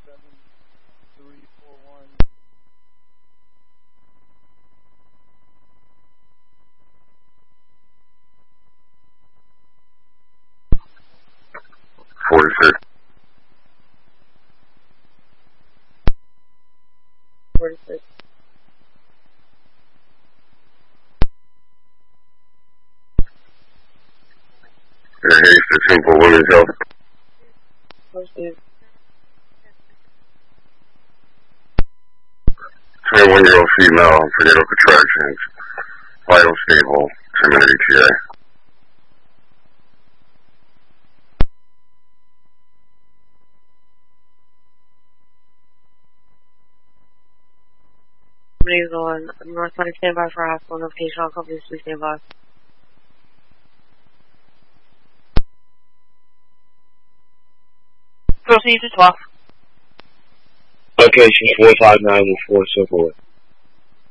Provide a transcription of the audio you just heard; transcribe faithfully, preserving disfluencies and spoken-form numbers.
seven three four one. forty-six. forty-six. Air Haste to Temple Women's Health. Proceed. twenty-one-year-old female, prenatal contractions, vital stable, ten minute E T A. Please on North Side standby for hospital notification. All companies please stand by. Proceed to twelve. Location four five nine one four, so forth.